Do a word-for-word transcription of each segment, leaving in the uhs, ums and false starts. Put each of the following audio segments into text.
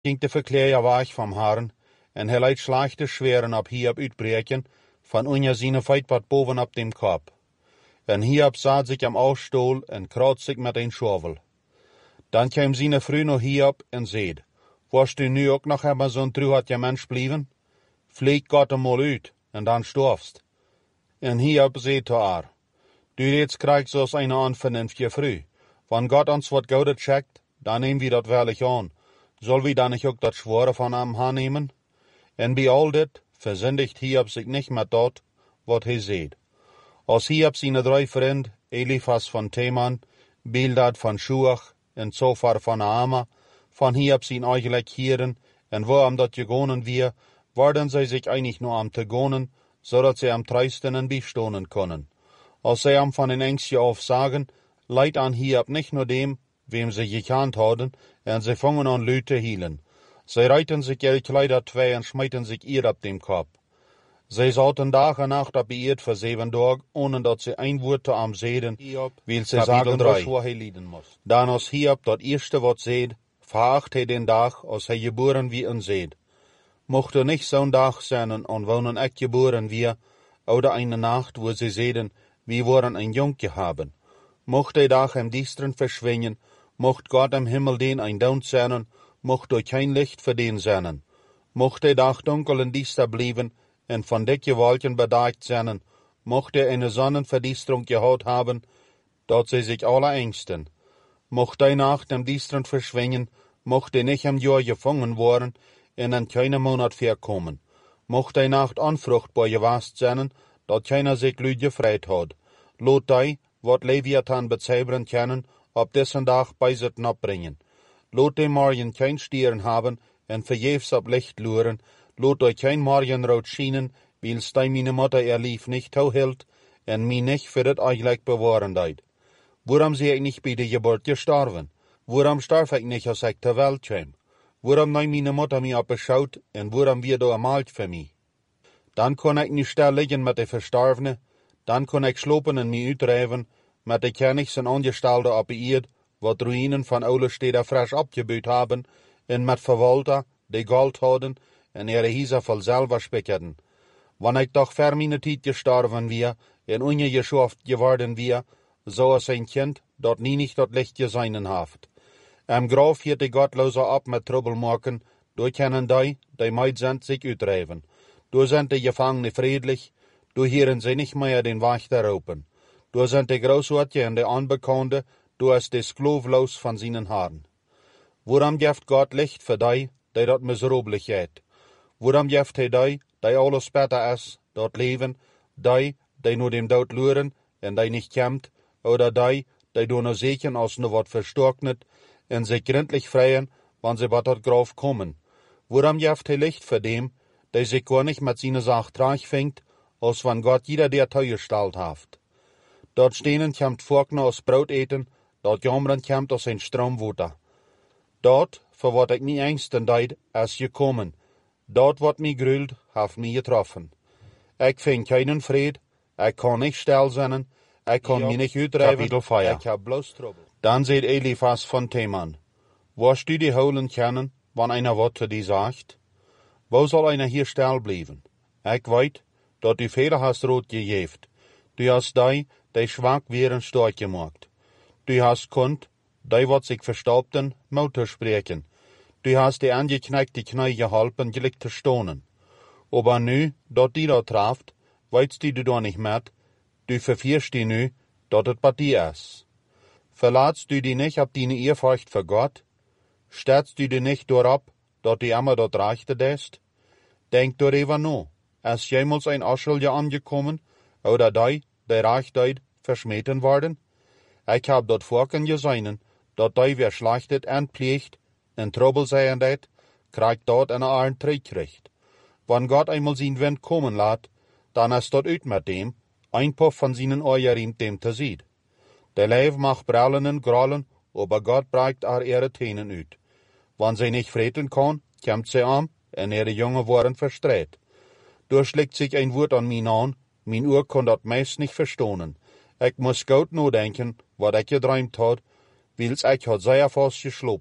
ging de verkleer weg vom Herrn, en hij leidt slechte schweren op Hiob uitbreken, van unja seine feitbad boven op dem Kopf. En Hiob zat sich am Ausstuhl en kraut sich met een schovel. Dan kwam seine Frau noch Hiob en zeid, warst du nu ook nog hebben zo'n truhatje mens blijven? Vlieg Gott hem mal uit, en dan storfst. En Hiob zei zu haar, du jetzt kriegst so's eine unvernünftige Frau. Wenn Gott uns wat Gutes schickt, dann nehmen wir dat wellig an. Soll wir dann nicht auch dat Schwore von ihm annehmen? En bij al dit versündigt Hiob sich nicht mit dat, wat hij zeid. Als Hiob seine drei Freunde, Eliphas von Teman, Bildad von Schuach en Zophar von Naama, von Hiob zijn eigenlijk Hieren, en waarom dat gegonen wir, worden zij sich einig nur am te gonen, zodat zij am treisten en bijstonen können. Als zij am von den Ängstje auf sagen, leidt an Hiob nicht nur dem, wem sie gekannt hadden, en sie fangen an Leute hielen. Sie reiten sich ihre Kleider zwei en schmeiten sich ihr ab dem Kopf. Sie saßen Tag und Nacht ab ihr für sieben Tage, ohne dass sie ein Wort am Seden, weil sie sagen, was wo er leiden muss. Dann als Hiob das erste Wort seht, veracht er den Tag, als er geboren wie ein seht. Mochte nicht so'n Tag sein und wohnen echt geboren wie, oder eine Nacht, wo sie sehen, wie woren ein Junge haben. Mocht der Tag im Düstern verschwinden, mocht Gott im Himmel den ein Down sein, mocht durch kein Licht für den sein. Mocht der Tag dunkel und düster bleiben, en von dicke Wolken bedeckt sein, mocht er eine Sonnenverdüsterung gehaut haben, dort sie sich alle ängsten. Mocht die Nacht im Düstern verschwinden, mocht er nicht im Jahr gefangen worden, en in keinem Monat verkommen. Mocht die Nacht unfruchtbar gewast sein, dort keiner sich Lüd gefreit hat. Lot die, wat Leviathan bezeibren können, ob dessen Tag bei sich abbringen. Lot die Morgen kein Stieren haben, en verjefs ab Licht luren, lot euch kein Morgenrot schienen, weil's die meine Mutter ihr Lief nicht tauhält, en mi nicht für das eigentlich bewahren deit. Warum sie ich nicht bei der Geburt gestorben? Warum starf ich nicht, als ich zur Welt kam? Warum nein meine Mutter mich abgeschaut, en warum wir da ermalt für mich? Dann kann ich nicht still liegen mit den Verstorbenen, dann kann ich schlopen en mich uitreiven, mit den Königs en Angestellten ab ihr, wat Ruinen von alle Städte frisch abgebaut haben, en mit Verwalter, die Gold hadden, en ihre Häuser voll selber spickerten. Wann ich doch vor meiner Zeit gestorben wir, en ungeschafft geworden wir, so als ein Kind, dort nie nicht dort Licht geseinen haft. Am Graf hielt die Gottlose ab mit Trouble machen, durch können die, die meid sind, sich uitreiven. Du sind die Gefangene friedlich, du hören sie nicht mehr den Wächter rufen. Du sind die Großorte und die Unbekannte, du hast die Sklavlos von seinen Haaren. Worum gibt Gott Licht für die, die dort miserablich geht? Worum gibt er die, die alles besser ist, dort leben, die, die nur dem Tod luren, und die nicht kämmt, oder die, die du nur sehen, als nur wat verstocknet, und sich gründlich freien, wann sie bei dort Graf kommen? Worum gibt er Licht für dem, der sich gar nicht mit seiner Sache trage fängt, als wenn Gott jeder der Teuer stellt haft? Dort stehnen kämmt Forkner aus Brot eten, dort jammern kämmt aus ein Stromwater. Dort, für wat ich nie Ängsten deid, ist gekommen. Dort wat mi grült, haft mi getroffen. Ich find keinen Fried, ich kann nicht still sein, ich kann mich nicht uitreiben, ich hab bloß Trouble. Dann seht Eliphas von Teman, wirst du die holen können, wann einer wat zu dir sagt? Wo soll einer hier still bleiben? Ich weet, dat du Fehler hast rot gejeft. Du hast die, die schwach wären, stark gemacht. Du hast kunt, die wat sich verstaubten, Mutter sprechen. Du hast die angeknackte Knie geholpen, gelick zu stonen. Aber nu, dat die da traft, weißt du da nicht mit, du verfierst die nu, dat het bei dir ist. Verlatst du die nicht ab deine Ehrfurcht für Gott? Stellst du die nicht darauf, dat die immer dort reichte ist? Denk darüber no, ist jemals ein Aschelje angekommen, oder die, die Reichkeit, verschmähten worden? Ich hab dort vorken gesehen, dat die wer schlachtet und pflegt, in Trouble sein det, kriegt dort eine Arn Trickrecht. Wenn Gott einmal sein Wind kommen lässt, dann ist dort ut mit dem, ein Puff von seinen Euren dem te sieht. Der Leib macht Brallen und Grollen, aber Gott breicht auch ihre Tänen ut. Wenn sie nicht freten kann, kommt sie an, und ihre Jungen worden verstreht. Durchschlägt sich ein Wort an mich an, mein Ohr kann dat meist nicht verstohnen. Ich muss gut nur denken, wat ich geträumt hat, weil's ich hat sehr fast geschlopen.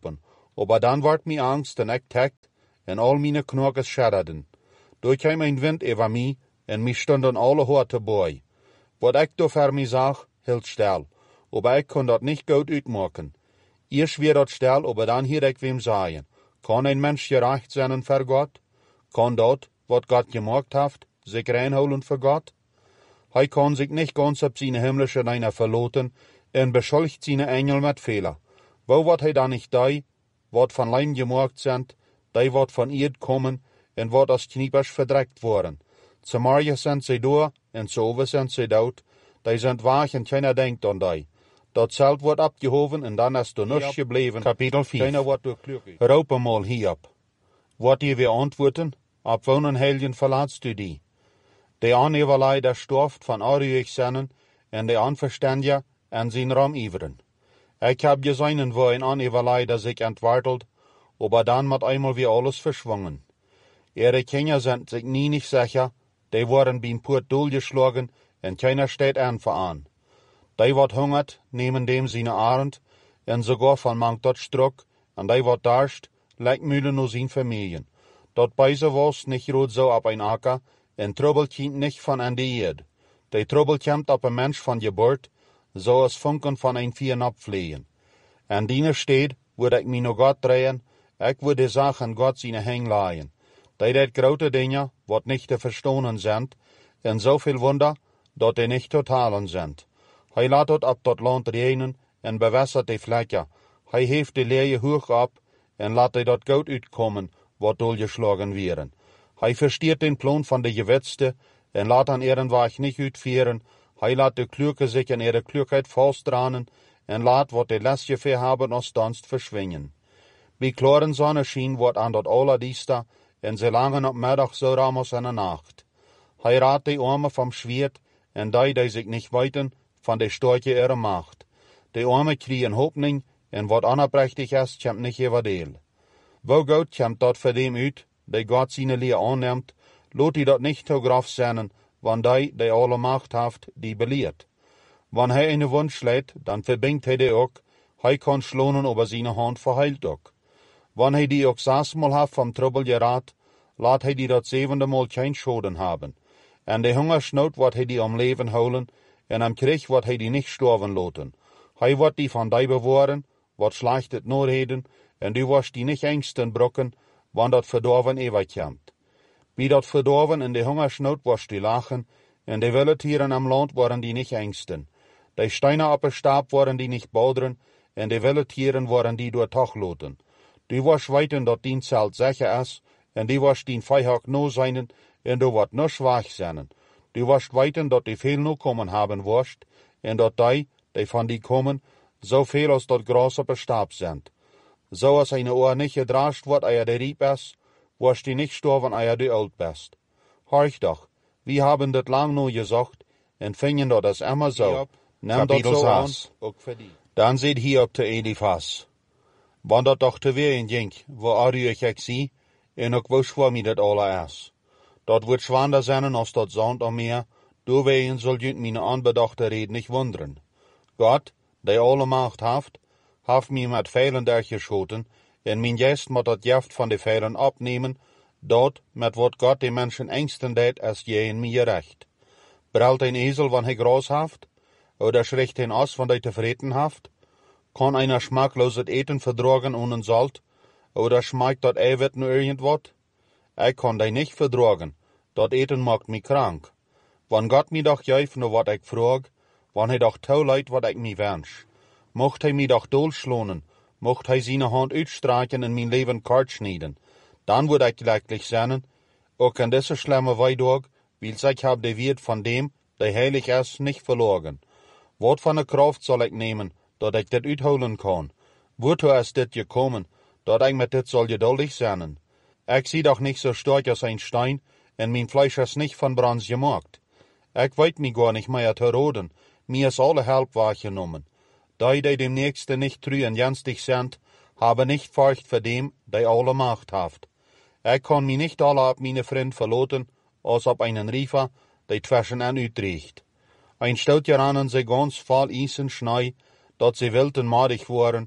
Aber dann ward mi Angst en ik tekt, en al meine Knochen schadderden. Door kwam een wind over mij, en mi stonden alle horten bij. Wat ik door voor mij zag, hield stil, aber ik kon dat niet goed uitmaken. Eerst weer dat stil, aber dan hier ik wem zeggen. Kan een mens gerecht zijn voor God? Kan dat, wat God gemaakt heeft, zich reinholen voor God? Hij kan zich niet ganz op zijn himmlische Reine verloten en beschuldigt zijn engel met Fehler. Wo wat hij dan niet die, wat van Leim gemaakt zijn, die wat van Erd kommen en wat als kniepers verdreckt worden. Zumal sind sie door en zoveel sind sie dood, die sind waag en keiner denkt aan die. Dat Zelt wordt abgehoven en dan is er nichts gebleven. Kapitel vier. Keiner wordt durchglücklich. Roep mal hierop. Wat je weer antwoorden, ab wonen helden verlaatst du die. De aaneverlei der storft van aardig zinnen en de aanverstandige en zijn ram iveren. Ik heb gezien wo een aaneverlei der zich entwartelt, aber dan moet einmal weer alles verschwungen. Ihre Kinder sind sich nie nicht sicher, die worden beim Port durchgeschlagen en keiner steht einfach an. Die wat hungert, nehmen dem seine Arend, en sogar von manch dort struck, en die wat darst, leicht müde nur sin Familien. Dort beise was nicht rot so ab ein Acker, en Trouble kient nicht von an die Erd. Die Trouble kommt ab ein Mensch von Geburt, so als Funken von ein Vieren abfliehen. En diene steht, würde ich mich noch Gott drehen, ich würde Sachen Gott seine Häng leihen. Die dat grote Dinge, wat nicht te verstonen sind, en zoveel Wunder, dat die nicht totalen sind. Hij laat het op dat land regenen en bewässert die Flecken. Hij heeft de leie hoog op en laat hij dat goud uitkomen, wat doorgeslagen werden. Hij versteert den Plan van de Gewätzte en laat aan ihren Weg nicht uitvieren. Hij laat de Klüge sich in ihre Klugheit fastdranen en laat wat de lesgeveer haben als danst verschwingen. Bij klaren Sonnenschein wordt aan dat allerdieste en ze langen op middag zo ramos in de nacht. Hij raadt die Arme vom Schwert en die, die sich nicht weiten, van de storche ihre Macht. De Arme kriegen Hoffnung en wat anerprächtig ist, kommt nicht über deel. Wo Gott kommt dat für dem uit, die Gott seine Lehr annimmt, lot die dat nicht so graf sein, wann die, die alle Macht haft, die belehrt. Wann hij eine Wunsch lädt, dann verbingt hij die ook, hij kann schlonen über seine Hand verheilt ook. Wann hij die ook sasmal haft vom Trouble geraat, laat hij die dat zevende Mal kein Schoden haben. En de Hungersnood wat hij die am Leben holen, en am Krieg wat hij die nicht sterven loten. Hij wordt die van die bewahren, wat slecht het noorheden, en du wirst die nicht engsten brokken, wann dat verdorven ewig komt. Wie dat verdorven in de Hungersnood wirst die lachen, en de wilde Tieren am Land worden die nicht engsten. De Steine op de Stab worden die nicht bauderen, en de wilde Tieren worden die door toch loten. Du wirst weten dat dien Zelt sicher is, en du wirst dien Feihag no seinen, en du wordt no schwach zijn. Du wirst weten dat die veel no kommen haben wirst, en dat die, die van die kommen, so veel als dat Gras op de Stab sind. So als eine Ohr nicht gedrascht wird, eia de riep is, wirst die nicht sterben, eia du alt bist. Horch doch, wir haben dat lang no gesagt, en fingen dat is immer so. Nimm dat so an, ook für die. Dan zit hier op de Elifas. Wann dat doch te weer in ging, wo aardig ik zie, en ook wo schwaar mi dat alle is. Dat wordt zwaarder zijn als dat zand am Meer, doorwegen soll jünt meine anbedachte Reden nicht wundern. Gott, der alle Macht haft, haft mir mit Pfeilen durchgeschoten, en mein Geist moet dat Gift van de Pfeilen abnehmen, dat met wat Gott de Menschen engsten deed, is je in mir recht. Bralt ein Esel, wann hij Gras haft, oder schricht ein Ass, wann hij tevreden haft? Kann einer schmackloses Eten verdragen ohne Salt, oder schmeckt dat Eiwit nur irgendwat? Ich kann die nicht verdragen, dat Eten macht mich krank. Wann Gott mi doch geeft nur wat ich frag, wann hij doch toeleit wat ich mi wünsch. Mocht hij mi doch dolschlonen, mocht hij seine Hand uitstreichen en mein Leben kort schneiden, dann würde ich glücklich sein, auch in diese schlimme Weidog, weil ich hab de Wert von dem, der heilig ist, nicht verloren. Wat von der Kraft soll ich nehmen, dat ich dit uitholen kann? Wozu ist dit gekommen, dat ich mit dit soll geduldig sein? Ich sie doch nicht so stark als ein Stein, en mein Fleisch ist nicht von Bronze gemacht. Ich weet mich gar nicht mehr zu roden, mir ist alle Help wahrgenommen. Die, die dem Nächsten nicht treu und janstig sind, haben nicht Furcht vor dem, der alle Macht haft. Ich kann mich nicht alle ab meine Freund verloten, als ab einen Riefer, der zwischen an uitriecht. Ein Stout gerannen sie ganz voll Eisen Schnee, dat sie wild und madig waren,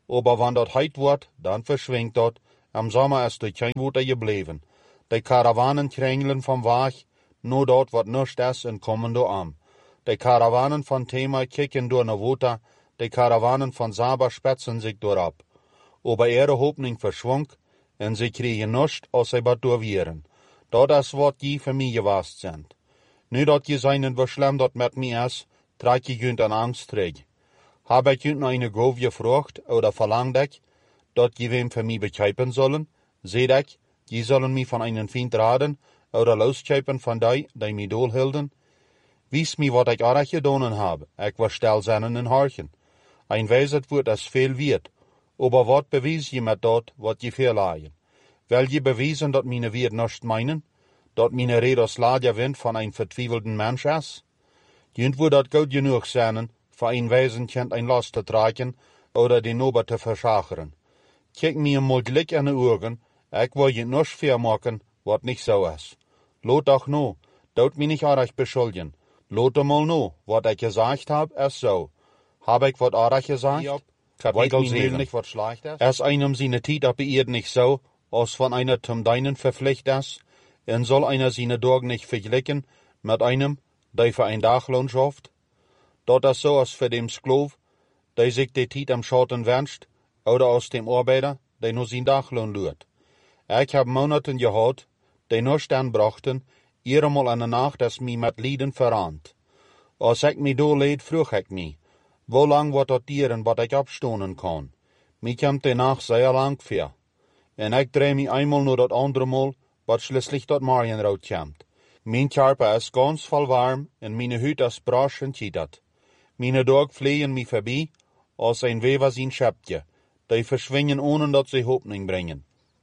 Aber wenn dort heit wordt, dann verschwingt dort, am Sommer ist de kein Wuter gebleven. De Karawanen krängeln vom Weg, nur dort wat nuscht es en kommen do am. De Karawanen von Thema kicken door ne Wuter, de Karawanen von Saba spätzen sich door ab. Aber ihre Hoffnung verschwunk, en sie kriegen nuscht, als sie bat durchwieren. Dort is wat die für mich gewast sind. Nu dat je seinen wie schlimm dat met mir is, trag je junt an Angst träg. Hab ich junt eine Gove gefragt, oder verlangt ich, dat je wem für mich bekeipen sollen? Seht ich, je sollen mich von einen Feind raden, oder loskeipen von die, die mich doolhilden? Wies mi wat ich arach gedonen habe, ich war stel seinen in Harchen. Ein Weiset wird es viel wird, aber wat bewies je met dat, wat je verleihen? Will je bewiesen, dat meine Wirt nicht meinen? Dat meine Reders Ladja wind von ein vertwievelten Mensch is? Jünt wo dat gut genug sein, für ein Wesen kennt ein Last zu tragen, oder den Ober zu verschachern. Kijk mir mal Glück an die Augen, ich will je nicht vermachen, wat nicht so is. Lot doch no, dort mi nicht arach beschuldigen. Lot mal no, wat ich gesagt hab, is so. Hab ich wat arach gesagt? Ja, Kapitel sieben. Nicht wat schlecht is? Es einem seine Tiet ab ihr nicht so, als von einer zum Deinen verpflicht ist, en soll einer seine Dorgen nicht vergleichen mit einem, der für ein Dachlohn schafft? Dort ist so als für dem Sklav, der sich die Tiet am Schatten wünscht, oder aus dem Arbeiter, der nur sein Dachlohn lürt. Ich hab Monaten gehad, die nur stand brachten, ihremal an der Nacht, das mi mit Lieden verrannt. Als ich mi do leid, frug ich mi, wo lang wird dat dieren, wat ich abstonen kann? Mi kommt die Nacht sehr lang für. En ik dreh mi einmal nur dat andere Mal, wat schließlich dat Marienrood kommt. Mijn Körper is ganz voll warm, en meine Hüt is brasch en cheatet. Meine Dog fliehen mi vorbei, als ein Weber sein Schäptje, die verschwingen ohne dat sie Hoffnung bringen.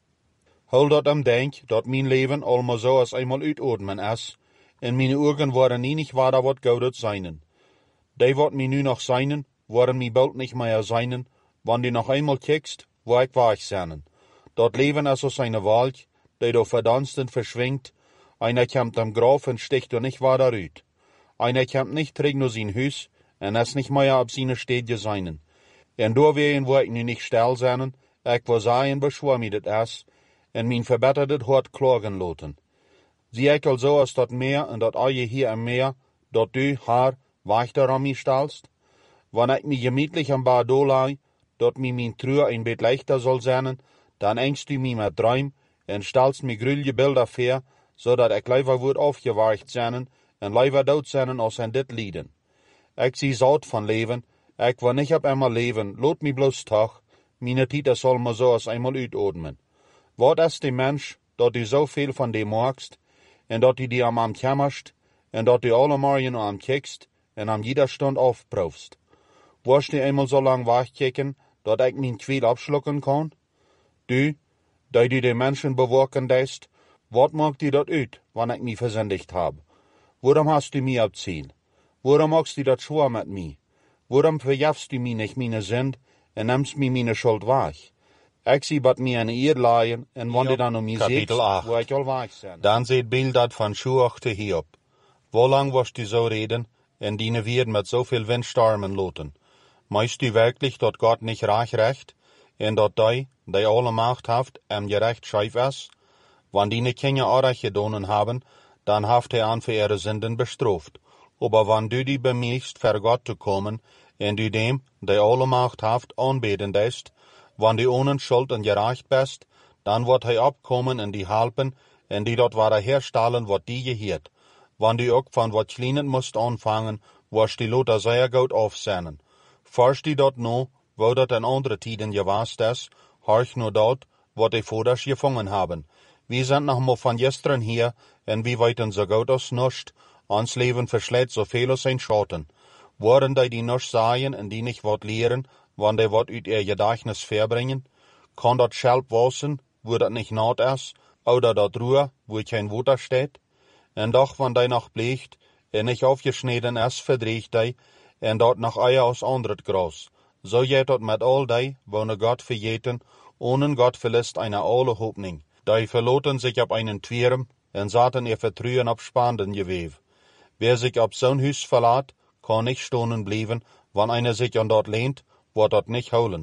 Hol dat am Denk, dat mein Leben allemaal so als einmal uitatmen is, en meine Augen waren nie nicht wahr wat goudet seinen. Die wat mi nu noch seinen, waren mi bald nicht mehr seinen, wann die noch einmal kiekst, wo ich war ich seinen. Dort Leben is als eine Wald, die do verdansten verschwingt, einer kommt am Graf und sticht und nicht wahr darüt. Einer kommt nicht trägt nur sein Hüs, en es nicht mehr ab seine Städte seinen. En do wehen wo ich nu nicht still seinen, ich wo sagen, beschwor mi dat es, en min verbettertet Hort klagen loten. Sie ich also als dat Meer en dat Eie hier am Meer, dat du, haar, weichter an mi stellst? Wann ich mi gemütlich am Bad dolei, dat mi min Trühr ein Bett leichter soll sein, dann engst du mi mit Träum en stellst mi grüllje Bilder vor, so dat ich leiver wird aufgeweicht sein en leiver dood sein als en dit lieden. Ich sie saut von Leben, ich will nicht ab einmal leben, lot mi bloß Tag, meine Tita soll ma so als einmal uitatmen. Wat is die Mensch, dat du so viel von dem magst, en dat du die am am kämmerst, en dat du alle Morgen am kiekst, en am jeder Stund aufprüfst? Wirst du einmal so lang wachkicken, dat ich min Quil abschlucken kann? Du, die du die Menschen bewogen deist, wat mag dir dat uit, wann ich mi versündigt hab? Warum hast du mi abziehen? Warum magst du dat schwor mit mi? Warum verjafst du mi nicht meine Sünd en nimmst mi meine Schuld weg? Ich sie bat mir eine Ehr leihen en wann du dann um mi seht, wo ich all weich sein. Dann seht Bildert von Schuachte Hiob. Wo lang wirst du so reden, en diene werden mit so viel Windstormen loten? Meist du wirklich, dat Gott nicht reich recht, en dat die, die alle Macht haft, am gerecht scheif is? Wann die ne Kinder Arach gedonen haben, dann haft er an für ihre Sünden bestraft. Aber wann du die bemühst, vor Gott zu kommen, en du dem, der alle Macht haft, anbeten deist, wann du ohne Schuld und gerecht bist, dann wird er abkommen en die halpen, en die dort wieder herstellen, wat die gehiert. Wann du auch von wat Kleinen musst anfangen, wirst die Lothar sehr gut aufsehnen. Forsch die dort no, wo dat in andere Tiden gewast is, horch nur dort, wat die Voders gefangen haben. Wir sind noch mal von gestern hier, en wie weiten so gut als nuscht, ans Leben verschlägt so viel als ein Schatten. Worden die die nusch sagen en die nicht wat lehren, wann die wat uit ihr Gedächtnis verbringen? Kann dat Schelp wassen, wo dat nicht naht is, oder dat Ruhe, wo kein Wutter steht? En doch, wann die noch bleicht, en nicht aufgeschnitten is, verdriecht die, en dat noch Eier aus andret Gras. So geht dat mit all die, wo ne Gott verjeten, ohne Gott verlässt eine alle Hoffnung. Die verloten sich ab einen Twirm, en saten ihr Vertrühen ab spannenden Gewev. Wer sich ab so'n Hüs verlat, kann nicht stonen blieben, wann einer sich an dort lehnt, wird dort nicht holen.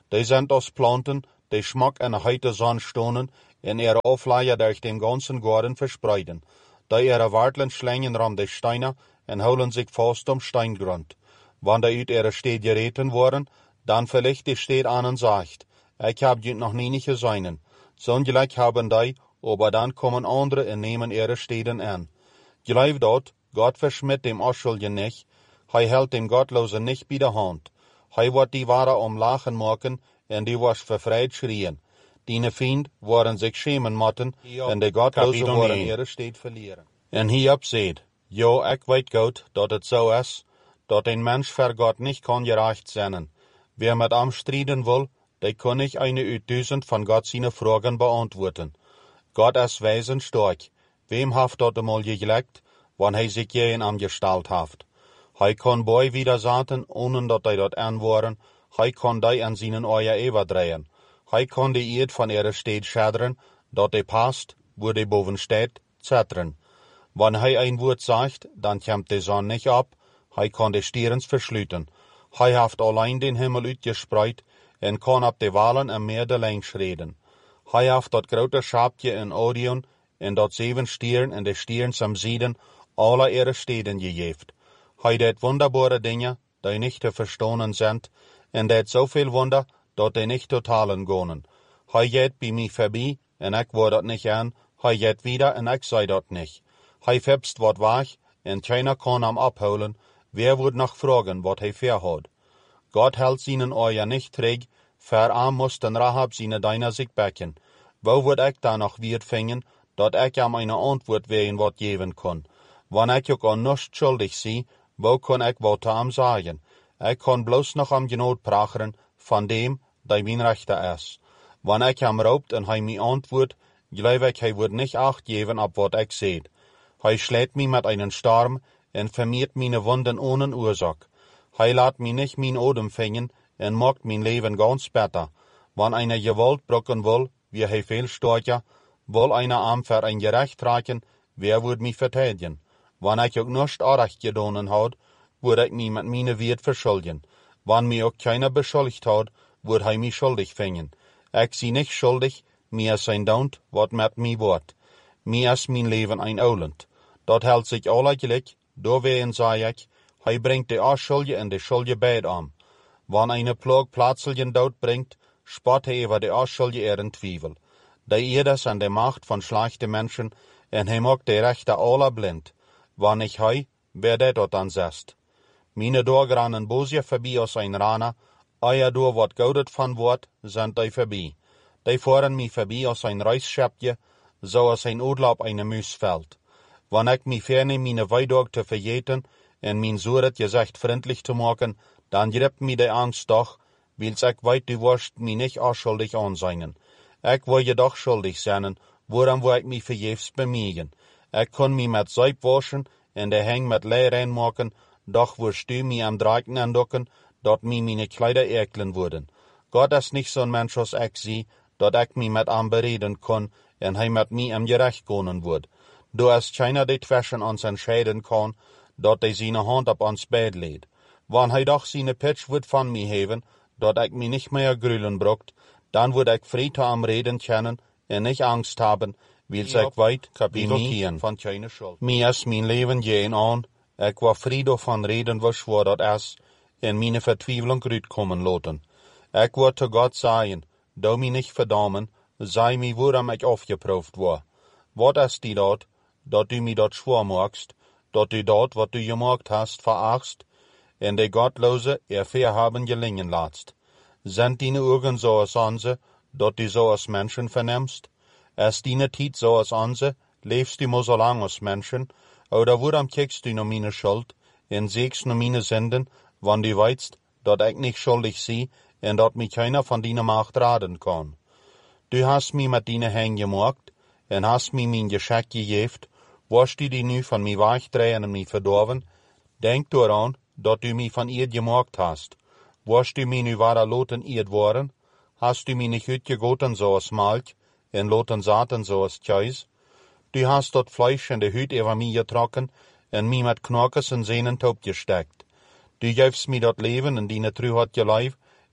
Die sind aus Planten, die Schmack in der heite Sonne stonen, in ihre Aufleier durch den ganzen Garten verspreiden. Die ihre Warteln schlängen ram die Steine und holen sich fast am Steingrund. Wann die uit ihre Stadt gereten worden, dann vielleicht die Stadt an und sagt, ich hab jüt noch nie nicht gesehen. So gleich haben die, aber dann kommen andere und nehmen ihre Städten an. Gleich dort, Gott verschmidt dem Unschuldigen nicht, hij hält dem Gottlosen nicht bei der Hand. Hij wird die Ware um Lachen machen, und die was verfreit schrien. Dine Feind worden sich schämen motten, und die Gottlosen worden ihre Stadt verlieren. En hierop seht, jo, ich weet gut, dat het so is, dat ein Mensch ver Gott nicht kann gerecht sein. Wer mit am striden will, der kann nicht eine uit duizend von Gott seine Fragen beantworten. Gott ist weisen stark. Wem haft dort einmal gelegt, wann hij sich jeden angestalt haft? Hij kann boy wieder sagen, ohne dat hij dort anwaren, hij kann die an seinen Eier everdrehen. Hij kann die Eid von ihrer Stadt schädern, dat die passt, wo die boven steht, zettern. Wann hij ein Wort sagt, dann kommt die Sonne nicht ab, hij kann die Stirns verschlüten. Hij haft allein den Himmel uitgespreid, en kann ab de Walen am Meer de Längs reden. Hij haft dat grote Schapje in Orion, en dat zeven Stieren en de Stirns am Sieden, alle ihre Städten gegeven. Hij deed wunderbare Dinge, die nicht te verstonen sind, en deed zoveel Wunder, dat die nicht totalen gonen. Hij geht bij mij voorbij, en ik word dat nicht an, hij geht wieder, en ik zei dat nicht. Hij febst wat weg, en keiner kann am abholen, wer wird noch fragen, wat hij verhad. Gott hält seinen Eier nicht träg, verarm muss den Rahab seine Deiner sich becken. Wo wird ich da noch Wirt fingen, dat ich am eine Antwort wehen wat geben kann? Wann ich auch an nichts schuldig sie, wo kann ich wat am sagen? Ich kann bloß noch am Genot prachern, von dem, der mein Rechter ist. Wann ich am raubt und hij mi antwoord, glaub ich, hij wird nicht acht geben, ab wat ich seht. Hij schlägt mi mit einen Storm und vermiert meine Wunden ohne Ursache. Hij laat mi nicht min Odem fängen und macht mein Leben ganz besser. Wann einer Gewalt brocken will, wie hij viel stärker, will einer am für ein Gerecht tragen, wer würd mi verteidigen? Wann ich auch nicht Unrecht gedonen hat, würd ich mi mit meine Wirt verschuldigen. Wann mi auch keiner beschuldigt hat, würd hij mi schuldig fängen. Ich sie nicht schuldig, mir ist ein Daunt, wat mit mi wort. Mir ist mein Leben ein Olend. Dat hält sich alle gleich, doorwegen sei ich, hij bringt die Unschuldige en de Schuldige beid an. Wann eine Plag plötzlichen Dood bringt, spot hij über die Unschuldige ihren Twiebel. Der Irdes an der Macht von schlechten Menschen, en hij macht die Rechte aller blind. Wann ich hij, wer der dort dann setzt. Meine Dorgranen Bosie vorbei aus ein Rana, euer Dor wat goudet van wort, sind die vorbei. Die fahren mi vorbei aus ein Reisschäppje, so als ein Urlaub eine Müs fällt. Wann ich mi ferne meine Weidog zu verjeten, en min Suret gesagt freundlich zu machen, dann gript mi die Angst doch, wils ich weit du wirst mi nicht unschuldig anseinen. Ich will jedoch schuldig sein, woran wo ich mi verjefs bemühen. Ich kann mi mit Seib waschen, en de Häng mit Leer reinmachen, doch wirst du mi am Draken andocken, dort mi meine Kleider eklen würden. Gott ist nicht so ein Mensch als ich sie, dort ich mi mit am bereden kann, en hij mit mi am Gerecht gonen würd. Du hast keiner die Twäschen uns entscheiden kann, dat hij seine Hand op ons Bett lädt. Wann hij doch seine Pitch wird von mir heben, dat ich mi nicht mehr grülen bruckt, dann würd ich Friede am Reden kennen en nicht Angst haben, wils ich weit, Kapitel von keine Schuld. Mir ist mein Leben jeden an, ich war Friede von Reden, was schwor dat is, en meine Vertwieblung kommen loten. Ich war zu Gott sagen, du mi nicht verdammen, sei mi woran ich aufgeprüft war. Wat ist die dort, dat du mi dort schwor magst, dat du dort, wat du gemacht hast, verachtst, en de Gottlose er verhaben gelingen latst. Sind deine Augen so als onze, dat du so als Menschen vernimmst? Ist deine Tiet so als onze, lebst du mo so lang als Menschen? Oder woran kickst du no meine Schuld, en siegst no meine Sünden, wann du weißt, dat ich nicht schuldig sie, en dat mich keiner von deiner Macht raten kann? Du hast mi mit deine Häng gemacht, en hast mi mein Geschenk gegeft, wirst du die nu von mir wegdrehen und mich verdorben? Denk daran, dat du mi von ihr gemacht hast. Wirst du mi nu wahrer loten ihr worden? Hast du mi nicht uitgegoten so als Malk, en loten Saaten so als Käus? Du hast dort Fleisch in de Hüt über mi getrocken, en mi mit Knorkes und Sehnen taub gesteckt. Du gäbst mi dort Leben in deine Trühat geleif,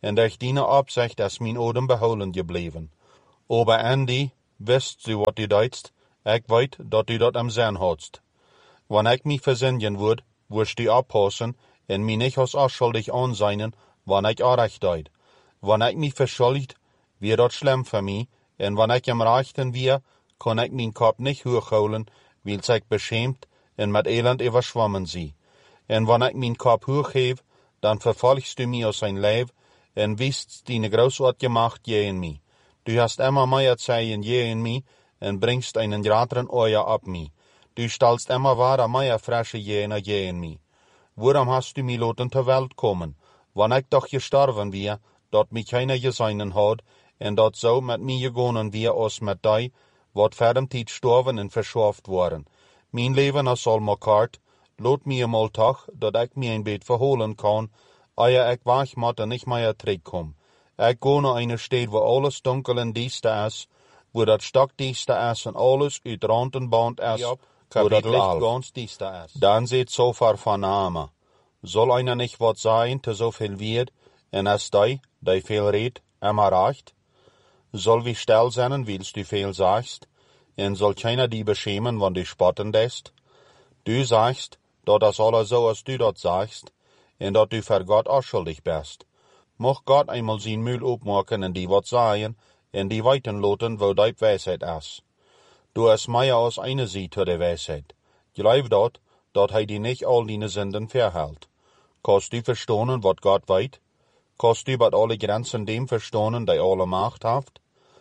en durch deine Absicht ist mein Odem behouden gebleven. Aber Andy, wisst du, wat du deitst, ik weet dat du dat am Sinn hadst. Wann ik mich versinnen würd, wirst du abpassen en mich nicht als unschuldig anseinen, wann ich Unrecht deut. Wann ich mich verschuldigt, wird dat schlimm für mich, en wann ich am Rechten wir, kann ich mein Kopf nicht hochholen, weil ich beschämt en mit Elend überschwommen sie. En wann ich mein Kopf hochheb, dann verfolgst du mich aus sein Leib, en wisst deine großartige Macht je in mich. Du hast immer mehr Zeichen je in mich, en bringst einen größeren Euer ab mich. Du stellst immer wahre mehr frische Jene je in mich. Warum hast du mich lassen zur Welt kommen? Wann ich doch gestorben wir, dort mich keiner gesehen hat, en dort so mit mir gegangen wir als mit dei, wat verdammt Zeit gestorben en verschafft worden. Mein Leben ist all makart, lot mir mal toch, dat ich mir ein Bett verholen kann, eer ich wach matte nicht mehr zurückkomm. Ich gehe nach einer Stadt, wo alles dunkel en diester ist, wo dat stockdiester ist en alles uit rand en band ist, wo dat Licht ganz diester ist. Dann seht so far vernahme. Soll einer nicht wat sein, te so viel wird, en es dei, dei viel red, immer recht? Soll wie still sein, willst du viel sagst, en soll keiner die beschämen, wann du spotten lässt? Du sagst, dat das alles so, als du dat sagst, en dat du für Gott auch schuldig bist. Mocht Gott einmal sein Müll opmaken en die wat sagen, en die weiten loten, wo dein Weisheit ist. Du hast mehr als eine Seite der Weisheit. Glaub dort, dat hij die nicht all deine Sünden verhält. Kannst du verstehen, wat Gott weit? Kannst du bat alle Grenzen dem verstehen, der alle Macht haft?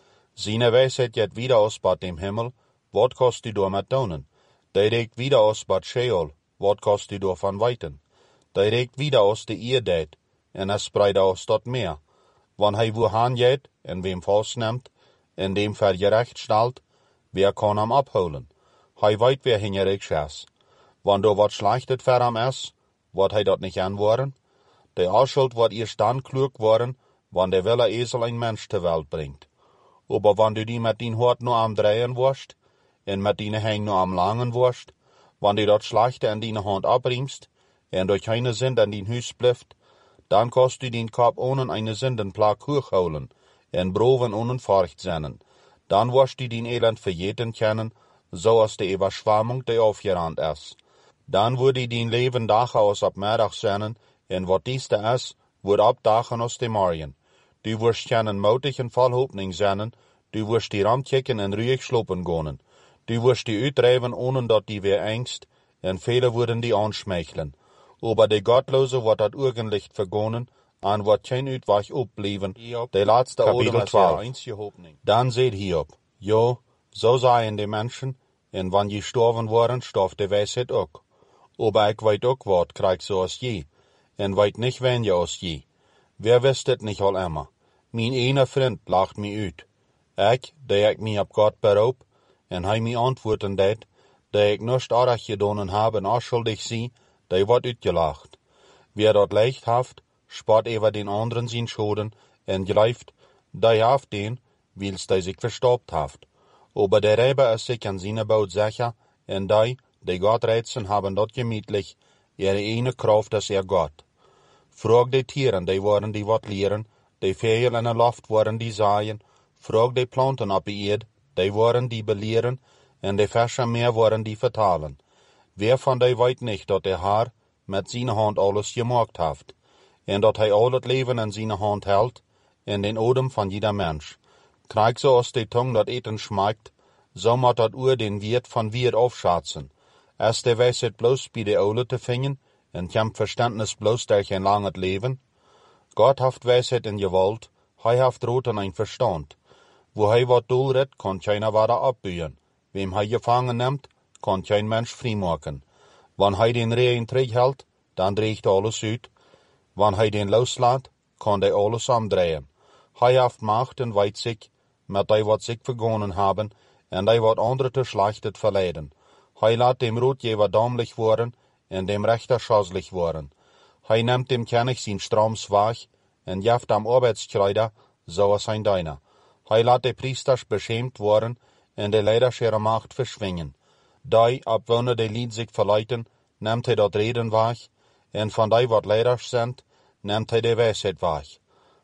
Seine Weisheit geht wieder aus bat dem Himmel, wat kannst du damit tun? Der regt wieder aus bat Sheol, wat kannst du davon weiten? Der regt wieder aus der Erde, en es spreit aus dort Meer. Wann hij wohan geht, en wem vastnimmt, en dem vergerecht stellt, wer kann am abholen? Hij weit wer hingerig is. Wann du wat schlechtet für am is, wat hij dat nicht anworen? Der Ausschuld wat ihr stand klug worden, wann der Wille Esel ein Mensch zur Welt bringt. Aber wann du die mit din Hort nur am drehen wirst, en mit dine Häng nur am langen wirst, wann du dat Schlechte in dine Hand abriemst, en durch keine Sünde in din Hüs blifft, dann kannst du den Kopf ohne eine Sündenplag hochholen, en broven ohne Furcht sennen. Dann wirst du den Elend verjeten kennen, so als die Überschwemmung, die aufgerannt ist. Dann würde den Leben Dach aus ab Mittag sennen, en wat dieste is, wordt abdagen aus dem Morgen. Du wirst keinen mutigen voll Hoffnung sennen, du wirst die Rand kicken en ruhig schlopen gehen. Du wirst die uittreiben, ohne dat die weer Angst, en viele würden die anschmeicheln. Aber die Gottlose wird dat Urgenlicht vergonnen, an wird kein Uitweg opblieben, der letzte Odem ist ihre einzige Hoffnung. Dann seht Hiob, jo, so seien die Menschen, en wann die gestorben waren, starb die Weisheit auch. Aber ich weet auch wat, krieg so als je, en weet nicht wen je als je. Wer wisst het nicht all immer? Mein einer Freund lacht mich uit. Ich, der ich mich ab Gott beroep, en hij mich antworten deed, der ich nicht arg gedonen habe en unschuldig sie, der wird uitgelacht. Wer dort leicht haft, spart über den anderen sin Schoden, en greift, der haft den, wils der sich verstaubt haft. Aber der Räber ist sich an seine Baut sicher, en die, die Gott reizen, haben dort gemütlich, ihre eine Kraft ist ihr Gott. Frag die Tieren, die waren die wat leeren, die Vögel in der Luft waren die saaien, frag die Planten op die Erd, die waren die belehren, en die Fische meer waren die vertalen. Wer von die weet nicht, dat der Herr mit seiner Hand alles gemacht hat, en dat hij al het Leben in seiner Hand hält, en den Odem von jeder Mensch. Krieg so aus die Tung dat Eten schmeckt, so mat dat Uhr den Wirt von Wirt aufschätzen. Ist der Weisheit bloß bei der Ole te finden, en kem Verständnis bloß durch ein langes Leben? Gott haft Weisheit in Gewalt, hij haft Rot en ein Verstand. Wo hij wat doelret, kann keiner weiter abbühen. Wem hij gefangen nimmt, kann kein Mensch freimachen. Wann hij den Rehen hält, dann dreht alles uit. Wann hij den loslässt, kann der alles umdrehen. Hij haft Macht en weet sich, mit die wat sich vergonnen haben, en die wat andere te schlechtet verleiden. Hij laat dem Rotgeber dämlich worden, en dem Rechter schaslich worden. Hij nimmt dem König sein Stroms weg, en jaft am Arbeitskleider, so als ein Deiner. Hij laat de Priesters beschämt worden, en de Leiders ihre Macht verschwingen. Die, abwonne de Lied sich verleiten, nimmt hij dat Reden weg, en van die wat Leiders sind, nimmt hij de Weisheit weg.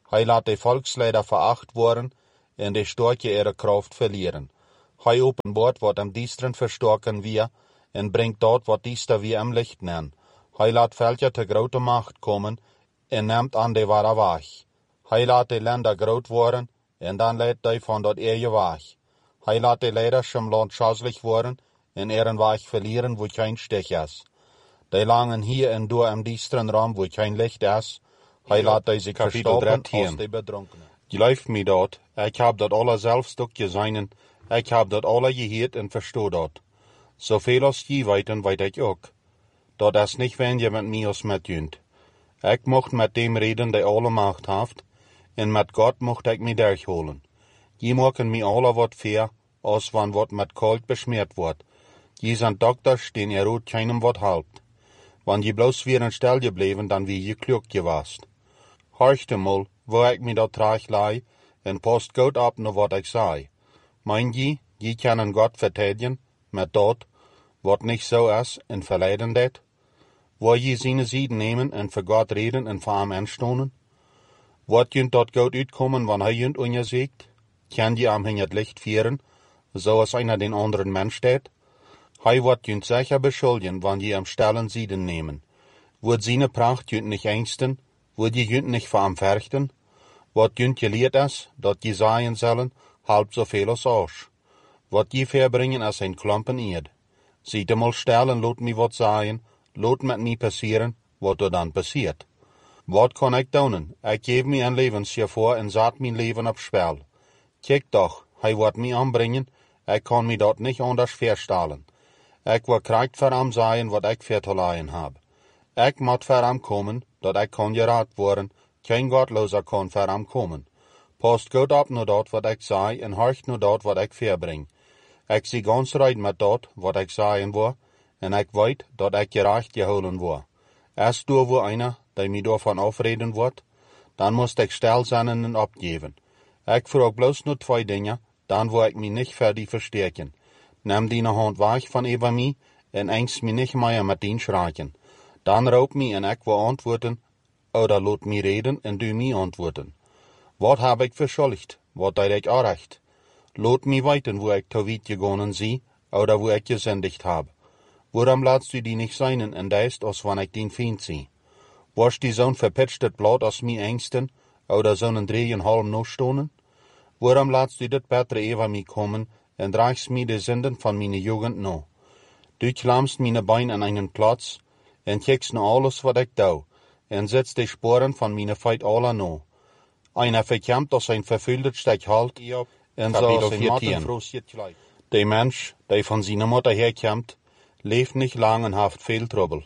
Hij laat de Volksleider veracht worden en de Storche ihre Kraft verlieren. Hij openbaart wat am Diesteren verstorken wir en bringt dort wat Diester wir am Licht nennen. Hij laat Völker te grote Macht kommen en neemt an de wahre Weg. Hij laat de Länder groot worden en dan leidt hij van dat eeuwige Weg. Hij laat de Leiders im Land schazelig worden en ihren Weg verlieren, wo kein Stich is. Die langen hier en door am Diesteren Raum, wo kein Licht is. Hij laat die zich verstoppen als de Bedrunkenen. Geloof me dat, ik heb dat alle zelf stuk gezien, ik heb dat alle gehoord en verstoot dat. Zoveel als je weten, weet ik ook. Dat is niet wenn je met mij als met junt. Ik mocht met dem reden, die alle Macht heeft, en met God mocht ik me durchholen. Je maken me alle wat fair, als wann wat met kalt besmeerd wordt. Je zijn dokters, den er rood keinem wat helpt. Wann je bloos weer in stel gebleven, dan wie je klug gewast. Horchte mal, wo ik me dat traag lei, en post goed op naar wat ik zei. Mein je, je kunnen God vertedigen, met dat, wat niet zo is, en verleiden dat? Wo je zijn zieden nemen en voor God reden en voor hem aanstonen? Wat junt dat goed uitkomen, wann hij junt on je zegt? Kan je am in het licht vieren, zoals einer den anderen Mensch deed? Hij wordt junt sicher beschuldigen, wann je am Stellen zieden nemen. Wordt seine Pracht junt nicht ängsten, wordt je junt nicht voor hem verchten? Wat junt je leert is, dat je zaaien zullen, halb so veel als Arsch. Wat je verbringen is een klompen eerd. Ziet hem al stellen, laat me wat zaaien, laat met me passieren, wat er dan passiert. Wat kan ik doen? Ik geef me een levensjaar voor en zet mijn leven op spel. Kijk toch, hij wordt me aanbrengen, ik kan me dat niet anders voorstellen. Ik wil krijgt voor hem zijn wat ik voor te lijden heb. Ik moet voor hem komen, dat ik kan geraad worden, geen godlozer kan voor hem komen. Past goed op naar dat wat ik zei en horcht naar dat wat ik verbring. Ik zie ganz recht met dat wat ik zeggen wil, en ik weet dat ik gerecht geholen wil. Als door wo einer, die mij daarvan afreden wordt, dan moest ik stil zijn en opgeven. Ik vraag bloos nur twee dingen, dan wil ik me niet verder versterken. Neem die hand weg van over mij en engst me niet meer met die schrijken. Dan roep me en ik wil antwoorden, oder laat me reden en du me antwoorden. Wat heb ik verschuldigd, wat deed ik aanrecht? Laat me weten, wo ik te weit gegangen zie, oder wo ik gesendigt heb. Waarom laatst du die nicht sein en deist, als wann ik den Feind zie? Was die zo'n verpitscht blad als mi engsten, oder zo'n drieënhalf no stonen? Waarom laatst du dit betere over mi kommen, en draagst mi de zinden van meine Jugend no? Du klamst meine Bein an einen Platz, en kijkst naar alles wat ik doe, en setzt de sporen van meine Feit alle no. Einer verkämmt als ein verfüllter Steck halt, en so als ein Mattenfrost gleich. Der Mensch, der von seiner Mutter herkämmt, leeft nicht lang en haft veel Trouble.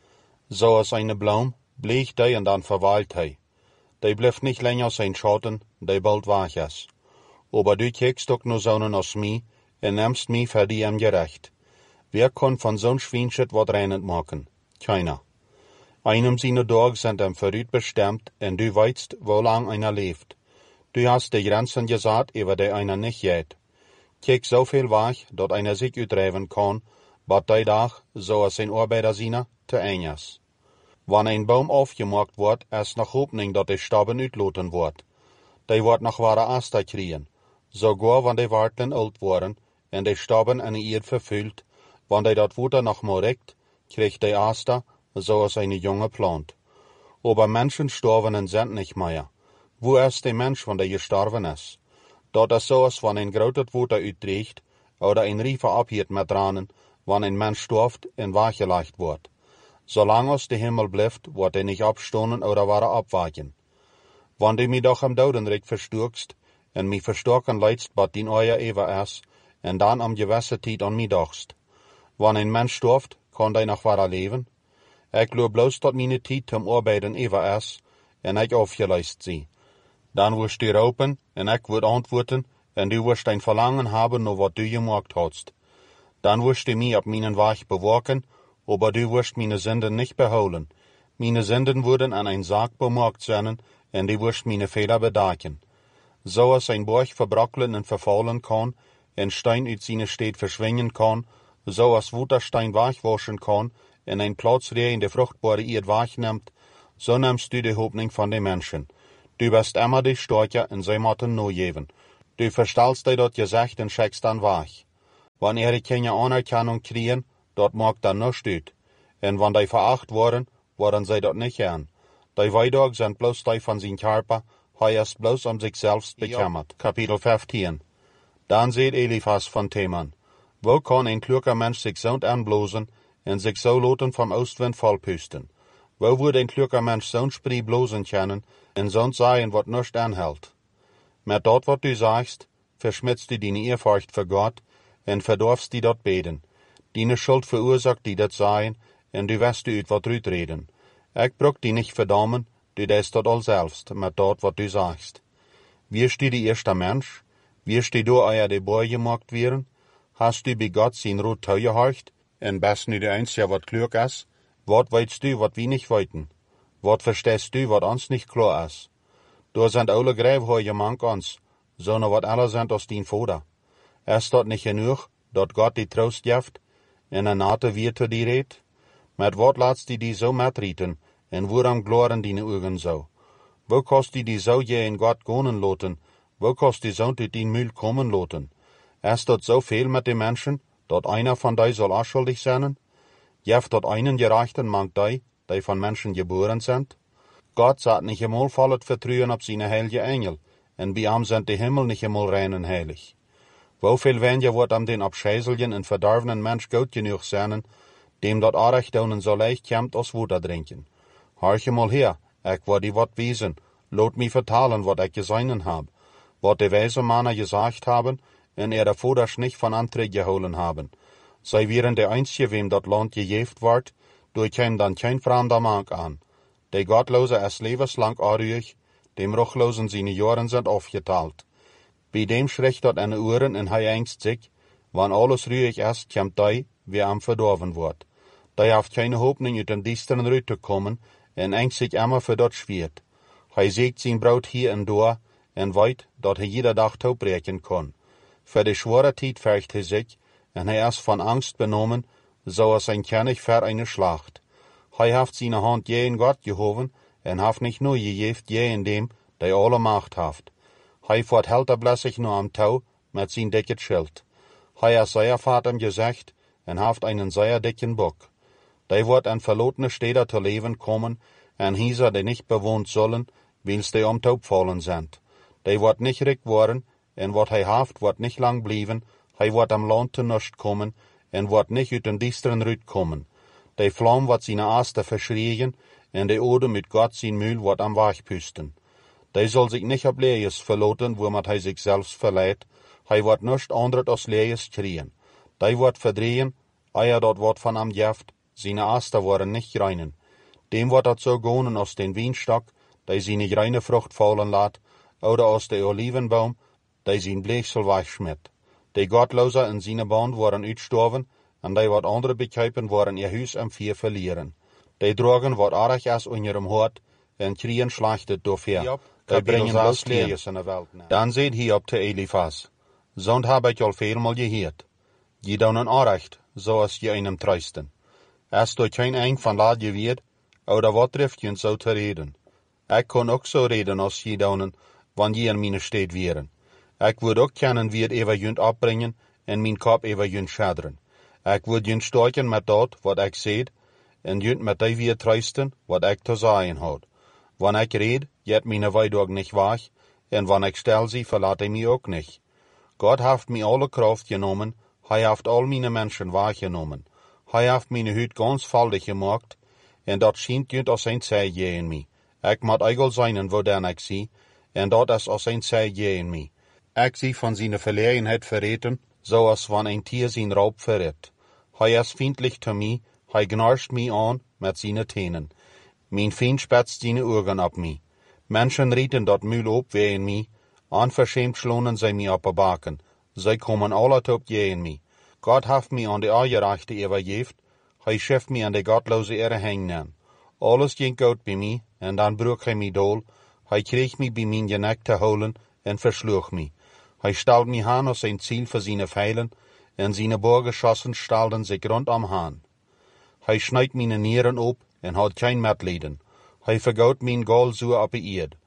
So als eine Blom, bleekt hij en dan verweilt hij. Die blijft nicht länger als ein Schatten, die bald weg is. Aber du kijkst ook nur zonen als mij, en nimmst mij voor die hem gerecht. Wer kann von zo'n Schweinschit wat reinend maken? Keiner. Einem seine Tage sind hem vooruit bestemmt, en du weißt, wo lang einer leeft. Du hast die Grenzen gesagt, über die einer nicht geht. Kijk so viel weg, dat einer sich uitdrijven kann, wat die dag, zoals een arbeider ziene, te eng is. Wanneer een boom afgemaakt wordt, is nog hoopning dat de stabben uitloten wordt. Die wordt nog ware Aster kriegen. Sogar wanneer de Wartlen oud worden, en de stabben in de eerd vervult, wanneer dat Water nog maar rekt, krijgt de Aster, zoals een jonge Plant. Aber Menschen sterven sind nicht mehr. Wo ist der Mensch, wanneer gestorven is? Dat is zoals wanneer een groot Water uitdreigt, oder een Riefer abhiert met tranen, wanneer een mens stirbt en weggelegd wordt. Zolang als de Himmel blijft, wordt hij niet opstonen oder ware abwaken. Wanneer du mich doch am Dodenrecht versturkst, en mich verstorken leidst, bat din euer ever is, en dan am gewisse tijd an mich dachst. Wanneer een mens stirbt, kan hij nog ware leven? Ik loop bloos dat meine tijd zum arbeiden ever is, en ik aufgeleist zie. Dan wirst du roepen, en ik word antwoorden, en du wirst ein Verlangen haben, nur wat du gemaakt hast. Dan wirst du mich auf meinen Weg bewaken, aber du wirst meine Sünden nicht beholen. Meine Sünden würden an ein Sarg bemerkt sein, und du wirst meine Fehler bedecken. So als ein Borg verbrockelen und verfallen kann, ein Stein uit seine Stadt verschwingen kann, so als Wutterstein wegwaschen kann, und ein Platz, der in der fruchtbare Erde wegnimmt, so nimmst du die Hoffnung von den Menschen. Du bist immer die Storcher en zij moeten no geven. Du verstalst die dat gezegd en schickst dan weg. Wanneer die keine Anerkennung kriegen, dat maakt dan nichts uit. En wanneer die veracht worden, worden zij dat niet gern. Die Weidag sind bloß die von zijn Körper, hij is bloß um sich selbst bekümmert. Kapitel vijftien. Dan seht Eliphas von Theman. Wo kann ein kluger Mensch sich so anblosen en sich so loten vom Ostwind vollpusten? Wo würde ein kluger Mensch zo'n spree blozen können en zo'n sagen, wat nicht anhält? Met dat wat du sagst, verschmitzt du deine Ehrfurcht für Gott en verdorfst die dort beten. Deine Schuld verursacht die dat sagen en du wirst du uit wat reden. Ich brauch die nicht verdammen, du des dort all selbst, met dat wat du sagst. Wirst du die erste Mensch? Wirst du do euer de Boy gemacht werden? Hast du bei Gott sein Rot tau gehorcht? En bist du der Einzige, wat klug is? Wat weißt du, wat wir nicht weiten? Wat verstehst du, wat uns nicht klar is? Da sind alle Gräbheuer mank uns, sondern wat alle sind aus din Vater. Ist dort nicht genug, dort Gott die Trost jaft, en een nate weer te die reed? Met wat laatst die die so metrieten, en woran gloren die Augen so? Wo kost die die so je in Gott gonen loten? Wo kost die so uit die Mühl kommen loten? Ist dort so viel mit den Menschen, dort einer von die soll auch schuldig sein? Jeft dort einen gerechten mank die, die von Menschen geboren sind? Gott sagt nicht einmal vollet Vertrauen auf seine heilige Engel, en bei ihm sind die Himmel nicht einmal rein und heilig. Wofeel weniger wird am den abscheiselgen en verdarvenen Mensch gut genug sein, dem dort Arecht daunen so leicht kommt als Wasser trinken. Horche mal her, ich will die wat wiesen, lot mi vertalen, wat ich gesehen hab, wat die weise Männer gesagt haben, en er der Voders nicht von Anträge geholen haben. Sei wären der Einzige, wem dort Land gejeft ward, durch käm dann kein fremder Mann an. Der Gottlose ist lebenslang arruig, dem Ruchlosen seine Jahren sind aufgeteilt. Bei dem schreckt dort eine Uhren en hij ängst sich, wann alles ruhig ist, kommt die, wie am verdorven wird. Die hat keine Hoffnung, uit den düsteren Rüt zu kommen, en ängst sich immer für dort schwert. Hij sägt sein Brot hier und da, en weet, dat hij jeder Tag taubrechen kann. Für die schwere Zeit fürcht hij sich, en hij ist von Angst benommen, so als ein König für eine Schlacht. Hij haft seine Hand je in Gott gehoven, en haft nicht nur gejeft je in dem, der alle Macht haft. Hij fort helterblässig nur am Tau, mit sein dicket Schild. Hij ist sehr Vater gesagt, en haft einen sehr dicken Bock. Die wird an verlotene Städte zu leben kommen, en Häuser, die nicht bewohnt sollen, weil's die um Taub fallen sind. Die wird nicht rick worden, en wat hij haft, wird nicht lang blieben, hij wird am Land zu nichts kommen, en wird nicht uit den düsteren Rüt kommen. Die Flamme wird seine Aste verschrien, en die Ode mit Gott sein Mühl wird am Weg püsten. Die soll sich nicht ab Lees verloten, womit hij sich selbst verleiht, hij wird nichts anderes als Lees kriegen. Die wird verdrehen, eier dort wird von am Jaft, seine Aste worden nicht reinen. Dem wird er so gonen aus den Weinstock, die seine reine Frucht fallen lässt, oder aus der Olivenbaum, die sein Blechsel wegschmiert. Die Gottloser in seine Band worden uitstorven, en die wat andere bekijpen worden ihr Huis am Vier verlieren. Die drogen wat aardig is in ihrem Hort, en kriegen schlachtet dofir. Die bringen bloß Lees in der Welt. Dan seht hier op te Eliphas. Zo'n heb ik al veelmal geheerd. Je doen aardig, zoals je einem truisten. Is door geen eng van laat je weet, oder wat treft je zo te reden. Ik kon ook zo reden als je doen, wanneer je in mijn steed wären. Ik would ook kennen wie het ever junt opbrengen, en mijn kop ever junt schaderen. Ik would junt storken met dat, wat ik zeed, en junt met die weer truisten, wat ik te zeggen had. Wanneer ik red, jet mijn weidag niet weg, en wanneer ik stel sie, verlaat hij mij ook niet. Gott heeft mij alle kracht genomen, hij heeft al mijn mensen wahrgenomen. Hij heeft mijn huid ganz valdig gemaakt, en dat schijnt junt als een zij je in mij. Ik moet eigel zijn wo dan ik zie, en dat is als een zij je in mij. Ik zie van zijn verlegenheid verreten, zoals van een tier zijn Raub verrät. Hij is vriendlich te mij, hij knarst mij aan met zijn tenen. Mijn Feind spetzt seine Augen ab mij. Menschen rieten dat Mühl op wegen mij, unverschämt schlonen zij mij op de baken. Zij kommen alle op gegen mij. Gott heeft mij aan de Aangerechte übergeeft, hij scheft mij aan de gottlose Ere hängen. Alles ging goed bij mij, en dan broek hij mij dool, hij kreeg mij bij mijn genek te holen, en versloeg mij. Hij stalt mij aan als een Ziel für seine Pfeilen, en seine Bohrgeschossen stalden sich rund am Hahn. Hij schneidt meine Nieren op, en hat kein Mitleiden. Hij vergaut mijn Gaul so op de Erd.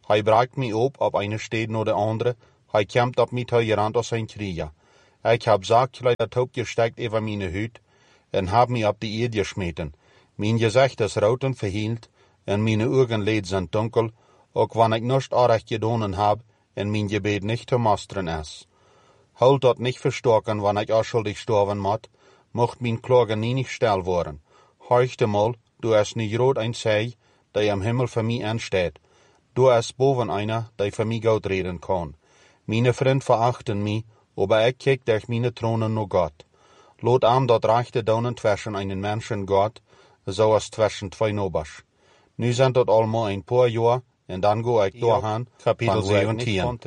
Hij bracht mij op op eine steden oder andere. Hij kämpt op mij teuerand als een krieger. Ik heb zachtelijk dat hoop gesteckt over mijn huid en heb mij op die Erde geschmeten. Mijn gezicht is rood en verhield en mijn ogen leed zijn dunkel, ook wanneer ik nichts aanrecht gedaan heb en mijn gebet niet te masteren is. Houd dat niet verstoken, wanneer ik onschuldig sterven moet, mocht mijn klagen nie nicht stil worden. Heuchte mal, du es niet groot een zij, die am Himmel für mij ansteht. Du es boven einer, die für mij Gott reden kann. Meine Freund verachten mij, aber ich kijk durch meine Thronen nur Gott. Lot am dat rechte daunen zwischen einen Menschen Gott, so als zwischen zwei Nobers. Nu sind dat allemaal ein paar Jahr, en dan go ik doorgaan, Kapitel zeventien.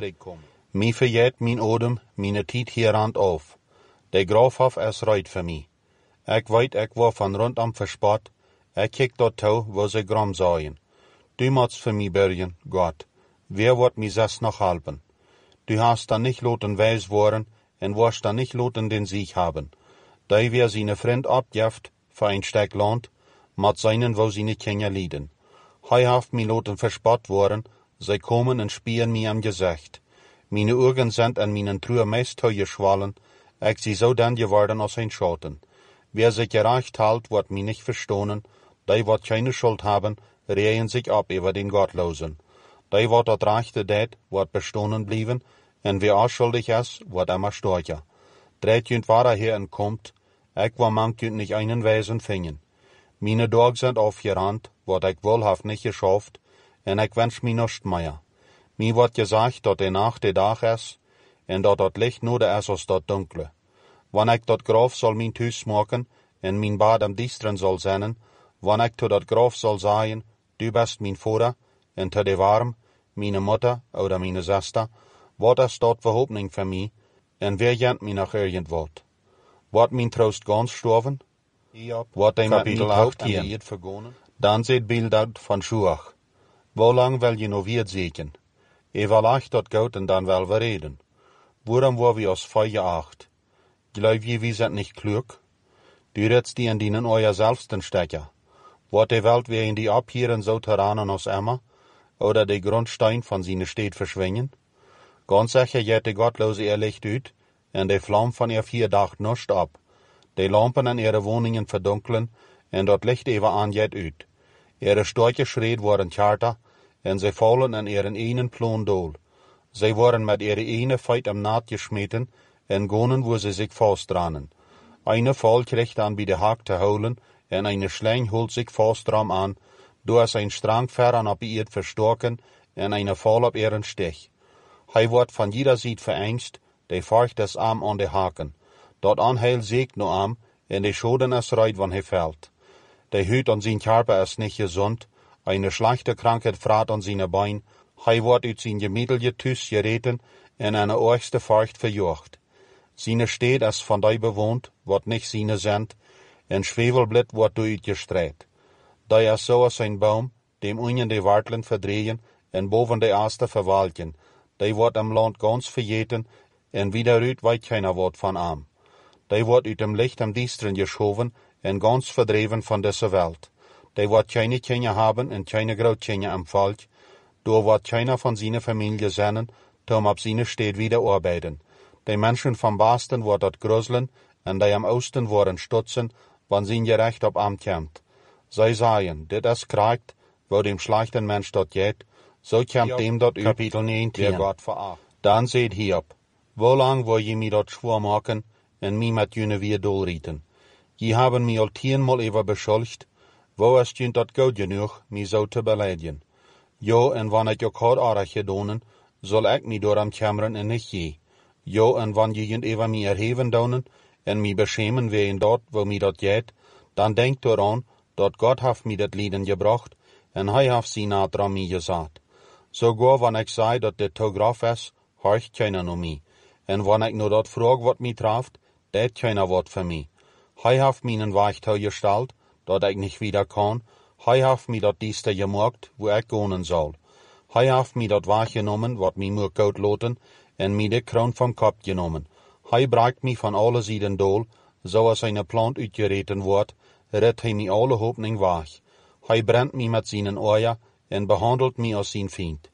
Mi verjet mijn odem, meine tijd hierand auf. De Grafhof is reit für mij. Ik weet, ik war van rondom verspot, ik kijk dat toe, wo ze gram zaaien. Du mots für mij bergen, Gott. Wer wird mi zes noch helpen? Du hast dann nicht loten weis worden, en wirst dann nicht loten den Sieg haben. Da wer seine Freund abjeft, für ein Stück Land, mat seinen, wo seine Kinder lieden. Hei haft mi loten verspott worden, sie kommen und spielen mi am Gesicht. Meine Augen sind an meinen Trühe meist teuer schwallen, ich sie so dann geworden als ein Schatten. Wer sich gerecht hält, wird mi nicht verstohnen, die wird keine Schuld haben, rehen sich ab über den Gottlosen. Die wird dat rechte det, wird bestohnen blieben, en wer unschuldig ist, wird immer stärker. Dreht jünd wahrer her en kommt, ich war mangt jünd nicht einen Wesen fingen. Meine Tage sind aufgerannt, wat ich wohlhaft nicht geschafft, en ich wünsch mi nicht mehr. Mi wird gesagt, dat de Nacht de Dag is, en dat dat Licht nur der is als dat Dunkle. Wann ich dat Graf soll min Thuis smoken, en min Bad am Diestren soll sennen, wann ich to dat Graf soll sagen, du bist min Vater, en te de warm, meine Mutter oder meine Schwester, wat is dat verhoopning für mi, en wer jent mi nach irgendwat. Wat min Trost ganz sterven? Wat de met mi Hout an die Eid vergonen? Dan seht Bildert van Schuach. Wo lang will je noch weer zeken? Evaluacht dat Gott en dan wel we reden. Waarom war wir aus Feuer acht? Glaub je, wir sind nicht klug? Du redst die in dienen euer selbsten Stecker. Wat de Welt wir in die abhieren so Terranen aus Emma? Oder de Grundstein von seine Städt verschwingen? Ganz sicher geht de Gottlose ihr Licht uit, en de Flamme von ihr vier Dacht nicht ab. De Lampen in ihre Wohnungen verdunkeln, en dat Licht even aan jet uit. Ihre Storche schreed worden charter, en ze fallen in ihren einen Plon dool. Zij worden met ihre eine Feit am Naht geschmeten, en gonen wo sie sich fastdranen. Eine Fall kriegt an bei de Haak te holen, en eine Schlein holt sich fastram an, do es ein Strang Ferran ab ihr verstoken, en eine Fall ab ihren Stich. Hij wordt van jeder Seite verängst, de feucht es Arm an de Haken. Dat anheil sägt no Arm, en de Schoden es reit, wann he fällt. De Hüt an sein Körper ist nicht gesund, eine schlechte Krankheit frat an seine Bein, hij wordt uit zijn gemiddelige Thuis gereten en eine orgste Feucht verjocht. Seine Städt ist von die bewohnt, wat nicht seine sind, en Schwefelblit wordt du uit gestreut. Da ist so als ein Baum, dem unten de Wartlen verdrehen en boven de Aste verwalken. Die wordt am Land ganz verjeten en wieder rüt weit keiner Wort von am. Die wordt uit dem Licht am Diestren geschoven en ganz verdreven von dieser Welt. Die wordt keine Kinder haben en keine Grootkinder am Volk. Da wordt keiner von seiner Familie sennen, tom ab seine Städt wieder arbeiten. Die Menschen vom Basten wordt dat grusseln en die am Osten worden stutzen, wann sie gerecht op am kämmt. Zij sagen, dit is krijgt, wo dem schlechten Mensch dort geht, so kämmt dem dort uit, Kapitel negentien. der Gott veracht. Dan seht Hiob, wo lang wo je mi dort schwur maken en mi met jene weer dolrieten. Je haben mi al tienmal even beschuldigd, wo is jent dat goed genoeg, mi zo te beleidigen. Jo, en wann ik ook had aardig gedonen, zal ik mi door am kämmeren en nicht je. Jo, en wann je jent even mi erheven donen, en mi beschämen wegen dort, wo mi dat geht, dan denkt daran, dat Gott haft mi dat Lieden gebracht, en hij haft sie naht dran mi gesagt. Sogar wann ik sei, dat de Tograf is, horcht keiner no mi. En wann ik no dat frag, wat mi traft, det keiner wat für mi. Hij haft mi nen Weichtau gestalt, dat ik nicht wieder kann. Hij haft mi dat dieste gemerkt, wo ik gonen soll. Hij haft mi dat wahrgenommen, wat mi moet koud loten, en mi de kroon vom Kopf genommen. Hij bracht mi van alle Seiten dool, so als eine Plant uitgereten wordt, redt hij mi alle Hoffnung wach. Hij brennt mi met seinen Eier en behandelt mi als sein Feind.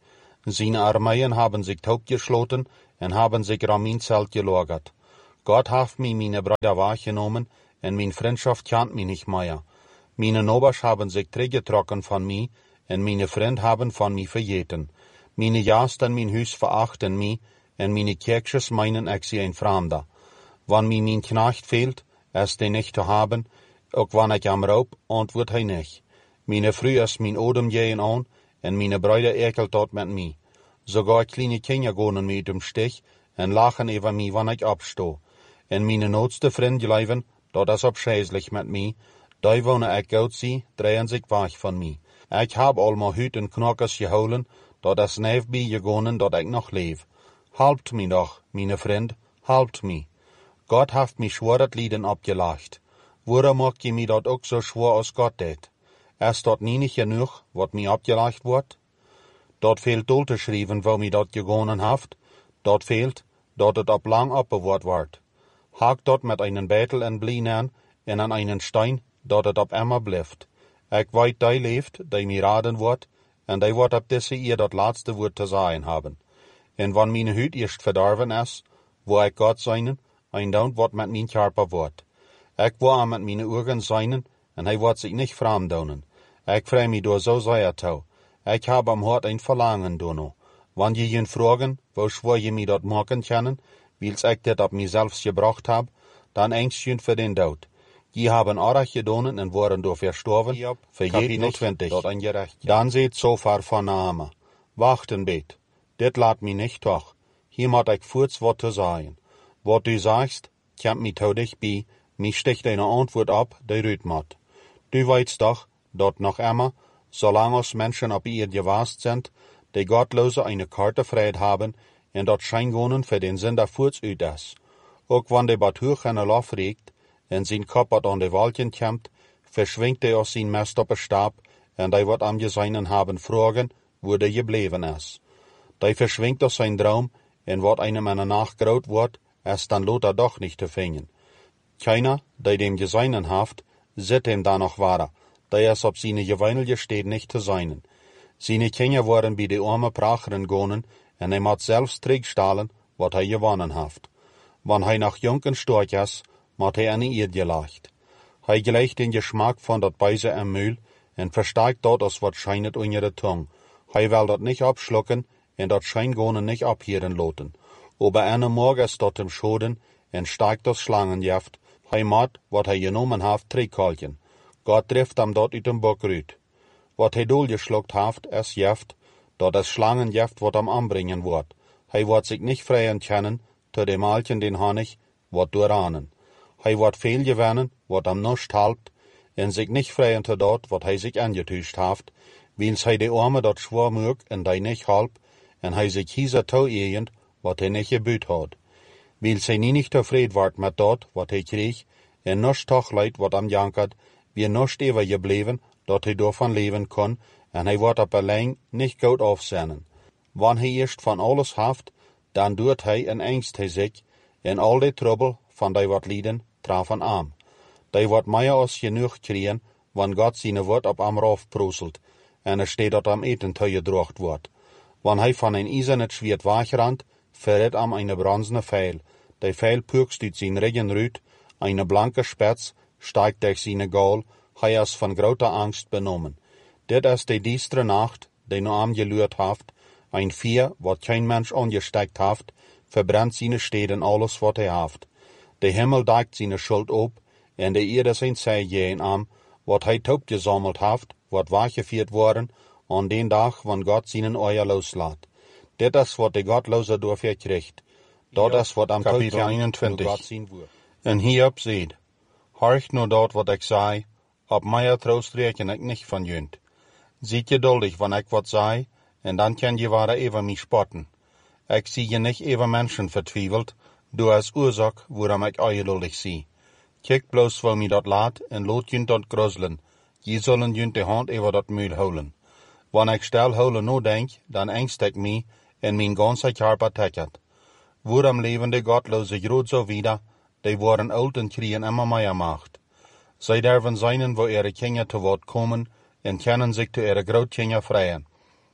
Seine Armeeën haben sich totgeschloten en haben sich ram mijn Zelt gelagert. Gott hat mich meine Brüder wahrgenommen en mijn Freundschaft kennt mich nicht mehr. Meine Nobers haben sich zurückgetrokken von mir en meine Freund haben von mir vergeten. Meine Jast en mijn Hus verachten mich en meine Kirches meinen ich sie ein Fremder. Wann mir mein Knecht fehlt, es den nicht zu haben, auch wann ich am Raub, antwortet hij nicht. Meine Früh ist mein Odem gehen an, en meine Brüder ekelt dort mit mir. Sogar kleine Kinder gehen mit dem Stich en lachen über mich, wann ich abstoh. En meine notste Freunde bleiben, dort ist abscheulich mit mir, da wohnen ich gut sie, drehen sich weg von mir. Ich hab allemaal Hüt en Knockers geholen, dort ist nebenbei gegangen, dort ich noch leb. Halbt mich doch, meine Freund, halbt mich. Gott hat mich schweres Lieden abgelacht. Warum macht ihr mich dort auch so schwer als Gott tät? Ist dort nie nicht genug, wat mir abgelacht wird? Dort fehlt dolte schrijven, wo mir dort gegonnen haft. Dort fehlt, dort het ab lang abbewahrt wird. Hakt dort mit einen Beitel en Blien an, en an einen Stein, dort het ab immer bleft. Ich weit, dei leeft, dei mir raden wird, en dei wird ab disse ihr dort laatste Wort zu sagen haben. En wann meine Hüt erst verdorven is, wo ich Gott seinen, ein Daunt wird mit mein Körper wird. Ich war mit meine Augen seinen, en hij wird sich nicht fremd daunen. Ich freu mich door so sehr tau. Ich hab am Hort ein Verlangen dono. Wann je ihn fragen, wo schwor je mich dort machen können, wils ich das ab mir selbst gebracht hab, dann ängstchen für den Tod. Die haben Arach gedonen en waren door verstorven, für jeden notwendig, dort ein Gerecht. Dann seht so far von Name. Wachten bet. Dit laat mich nicht doch. Hier mat ich kurz wat zu sagen. Wat du sagst, kämmt mi tau dich bi, mi sticht eine Antwort ab, de rüt mat. Du weißt doch, dort noch immer, solange os Menschen ab ihr gewast sind, die Gottlose eine Karte Freiheit haben, en dort scheingonen für den Sünder furz üt is. Auch wann de Batuch en Lauf regt, en sein Kopf an de Waldchen kämmt, verschwingt de aus sein Mest op Stab, en de wird am Geseinen haben fragen, wo de gebleven is. De verschwingt aus sein Traum, en wat einem einer nachgraut wird, es dann Lothar doch nicht zu finden. Keiner, der dem Geseinen haft, sieht ihm da noch wahrer, der es ob seine Geweinelje steht nicht zu seinen. Seine Kinder waren bei de arme Pracheren gonen, en hij mat selbst terugstalen, wat hij gewonnen haft. Wann hij nach Jungen storch is, mat hij an ihr gelacht. Hij gleicht den Geschmack von dat Beise am Mühl, en versteigt dort as wat scheinet unter de Tung. Hij will dat nicht abschlucken, en dat Scheingonen nicht abhieren loten. Aber eine Morgen ist dort im Schoden, en steigt das Schlangenjaft, hij mat, wat hij genommen haft, trägkalchen. Gott trifft am dort uit dem Bock rüt. Wat hij dool geschluckt haft, es jaft, dort das Schlangenjaft wat am anbringen wird. Hij wird sich nicht freien kennen, zu dem Malchen den Honig, wat durahnen. Hij wird viel gewinnen, wat am Nuscht halbt, en sich nicht freien zu dort, wat hij sich angetuscht haft, wils hij de Arme dort schwor mög, en dei nicht halb, en hij sich hieser tau egend, wat hij nicht gebüt hat. Wils hij nie nicht tevreden ward met dort, wat hij kreeg, en nuscht toch leid, wat am jankert, wie nuscht ever gebleven, dat hij daarvan leven kon, en hij wordt op alleen nicht goed afzennen. Wann hij eerst van alles haft, dan doet hij en angst hij zich, en al die trouble van die wat lieden, trafen aan. Die wat meer als genoeg kriegen, wann Gott zijn woord op am rauf proeselt, en er steht dat am eten teugedrocht wordt. Wann hij van een eisernet Schwert wegrannt, verrät am eine bronzene Pfeil. Die Pfeil pürkst uit zijn Regen rüt, eine blanke Spitz steigt durch seine Gaul, hij is van groter Angst benommen. Dit is die diestre Nacht, die no am gelürt haft, ein Vier, wat kein Mensch angesteckt haft, verbrennt seine Städten alles, wat hij haft. De Himmel deckt seine Schuld op, en de Erde zijn zij jeen am, wat hij taub gesammelt haft, wat weggeführt worden, an den Tag, wann Gott seinen Euer loslaat. Dit is wat de Gottlose doorverkriegt. Dat is wat am Kapitel eenentwintig. En hierop seht, horcht nur dort, wat ik zei, op meier troost reken ik nicht van junt. Ziet geduldig, wann ik wat zei, en dan kan je ware even mich spotten. Ik zie je nicht even Menschen vertwieveld, du als Ursache, woran ik ongeduldig zie. Kijk bloos, wo mi dat laat, en loot junt dat gruzelen. Je zullen junt de hand over dat muil houden. Wann ik stel houden no denk, dan angst ik mi, en mijn ganze Körper teckert. Woran leven de Gottlose groot zo wieder, die worden oud en kriegen immer mehr Macht. Zij derven zijn wo ihre Kinder te Wort kommen, en können sich zu ihre Grootkinder freien.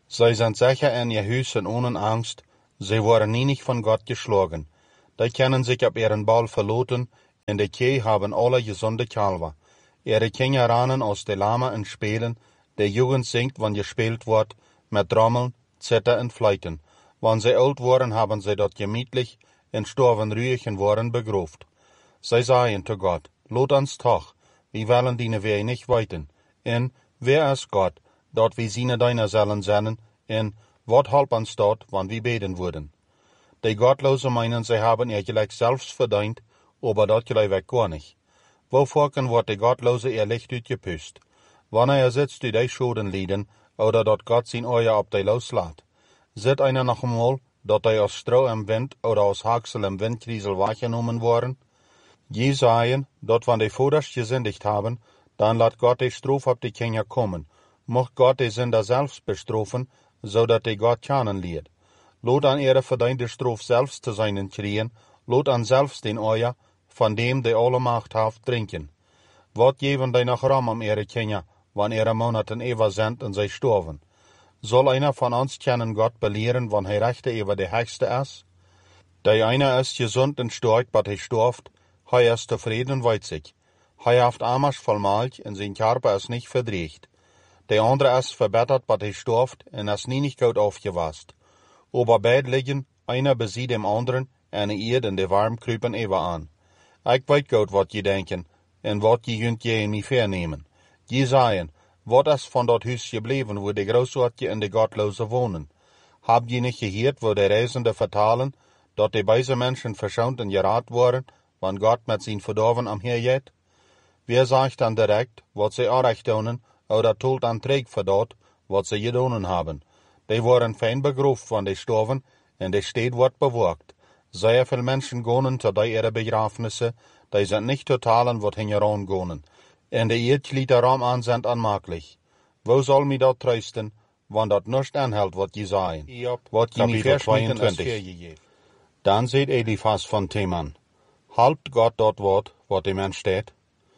Sie sind sicher in ihr Hüsen ohne Angst, sie worden nie nicht von Gott geschlagen. Die können sich ab ihren Ball verloten, in der Kee haben alle gesunde Kalver. Ihre Kinder rannen aus der Lama und spielen, der Jugend singt, wann gespielt wird, mit Trommeln, Zither und Fleiten. Wann sie alt waren, haben sie dort gemütlich in Storven ruhig worden begruft. Sie sagen zu Gott, lot uns doch, wir wollen diene Wege nicht weiten. En, wer ist Gott, dort wie seine deiner sollen sein, en, wat halp uns dort, wann wir beten würden. Die Gottlose meinen, sie haben ihr gleich selbst verdient, aber dort gleich weg gar nicht. Wovor wird die Gottlose ihr Licht utgepüst? Wann er sitzt, die die Schulden lieden, oder dort Gott sein Euer ab die loslässt. Seht einer noch einmal, dort die aus Stroh im Wind oder aus Haxel im Windkriesel wahrgenommen worden? Je sagen, dort wann die Vorderst gesündigt haben, dann lat Gott die Strof ab die Kinder kommen. Mocht Gott die Sünder selbst bestrafen, so dat die Gott kennen lied. Lot an ihre verdiente Strof selbst zu seinen kriegen, lot an selbst den Euer, von dem die alle Macht haft trinken. Wat geben die noch Raum um ihre Kinder, wann ihre Monaten ewa sind und sie storven? Soll einer von uns kennen Gott belehren, wann er rechte ewa der Höchste ist? Der einer ist gesund und stark, bat er storft, er ist zufrieden und weizig. Er haft Amasch vollmalt und sein Körper ist nicht verdreht. Der andere ist verbessert, bat er storft und ist nie nicht gut aufgewasst. Ober beid liegen, einer besieht dem anderen, eine Eid in der warm krüpen ewa an. Ich weet gut, wat je denken, en wat je kunt je in mij vernemen. Je sagen, wat is van dat huis gebleven, wo de Großortje en de Gottlose wohnen? Habt je nicht gehört, wo de Reisende vertalen, dat de beise Menschen verschont en geraad worden, wann Gott mit sin Verdorven am hergeht? Wer sagt dann direkt, wat sie auch recht donen, oder tult an Träg verdort, wat sie gedonen haben? Die worden fein begroeft van de Storven, en de Steed wordt beworkt. Sehr viel Menschen gonen zu die ihre Begrafnisse, die sind nicht totalen, wat hingeron gonen. En de Erdglieder Raum an sind anmaklich. Wo soll mi dat trösten, wann dat nicht anhält, wat je sagen? Wat je mi verschmieden ist. Dann seht Eliphas von Theman. Halbt Gott dort Wort, wat dem Mensch steht?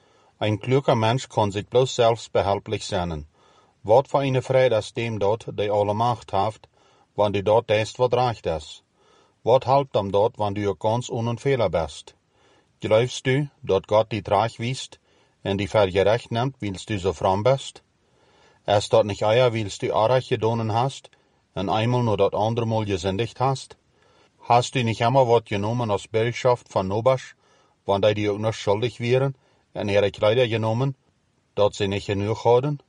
Ein kluger Mensch kann sich bloß selbstbehelplich sein. Wat für eine Freude ist dem dort, der alle Macht haft, wann du dort denkst, wat recht ist? Wat halbt am dort, wann du ganz ohne Fehler bist? Glaubst du, dat Gott die Trag wiest, en die vergerecht nimmt, willst du so fromm bist? Ist dort nicht eier, willst du Arach gedonen hast, en einmal nur dat andere Mal gesündigt hast? Hast du nicht einmal wat genommen aus Bürgschaft von Nobasch, wann die die auch noch schuldig wären, en ihre Kleider genommen, dat sie nicht genug hadden?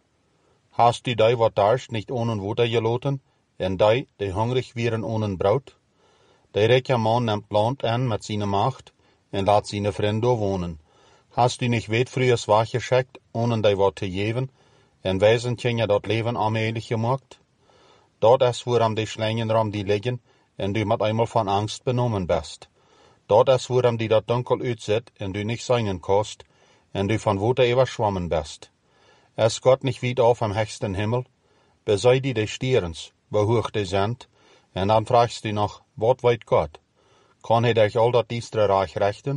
Hast du die wat darst nicht ohne Wutter geloten, en die, die hungrig wären ohne Braut? Der reiche Mann nimmt Land an mit seiner Macht en laat seine Freunde wohnen. Hast du nicht weit frühes wach geschickt, ohne die wat zu geben, en weisen Kinder dort Leben allmählich gemacht? Dort ist, woran die Schlangen rum die liegen, en du mit einmal von Angst benommen bist. Dort ist, woran die dort dunkel uitzit, en du nicht sein kannst, en du von Wutter überschwommen bist. Ist Gott nicht weit auf am höchsten Himmel? Besei die des Stierens, wo hoch die sind, en dann fragst du noch, wat weit Gott? Kann er dich all dat diestre Reich rechten?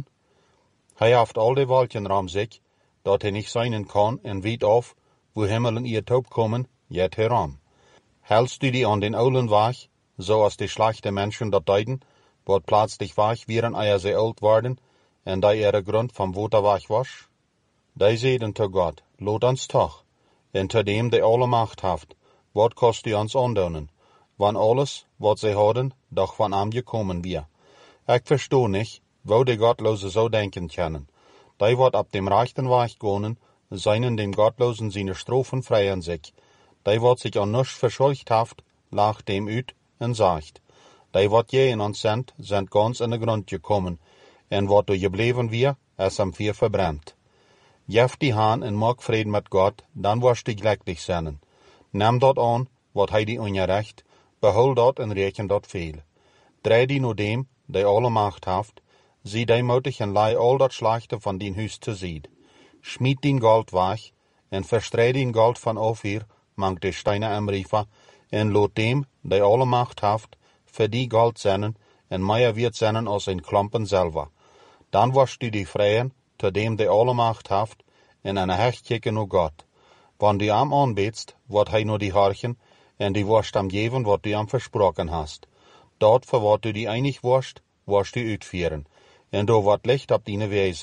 Er haft all die Wolken ram sich, dat er nicht sein kann, en weit auf, wo Himmel in ihr Taub kommen, jet heram. Hältst du die an den Aulen wach, so als die schlechte Menschen dat deiden, wat plötzlich wach wären, eier sie alt worden, en da ihre Grund vom Wutter wach wasch? Die seiden zu Gott, lot uns toch, en zu dem, der alle Macht haft, wat kost du uns andonen, wann alles, wat sie hadden, doch von am gekommen wir. Ich versteh nicht, wo die Gottlose so denken können. Die wat ab dem rechten Weg gonen, seinen dem Gottlosen seine Strophen freien sich. Die wat sich an nichts verscheucht haft, lacht dem üt en sagt. Die wat je in uns sind, sind ganz in den Grund gekommen, en wat du geblieben wir, es am Vier verbrennt. Jeft die Hahn en mag Frieden mit Gott, dann wirst du glücklich sein. Nimm dort an, wat hei die ungerecht, behol dort en rechn dort viel. Dreh die nur dem, der alle Macht haft, sieh die mutig en lei all dat Schlechte von din Hüs zu sied. Schmied din Gold wach, en verstreh din Gold von Ophir, mang die Steine am Riefer, en lot dem, der alle Macht haft, für die Gold sennen, en meier wird sennen aus ein Klompen selber. Dann wirst du die freien, zu dem der alle Macht haft, en eine Hecht kicken nur Gott. Wann du am anbetst, wird hei nur die Harchen, En die worst am geven wat du am versprochen hast. Dort, voor wat du die einig worst, worst du uitvieren. En do wat licht op dine wezen.